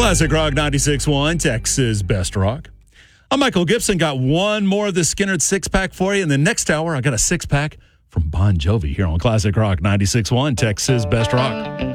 Classic Rock 96.1, Texas Best Rock. I'm Michael Gibson. Got one more of the Skynyrd six-pack for you. In the next hour, I got a six-pack from Bon Jovi here on Classic Rock 96.1, Texas Best Rock.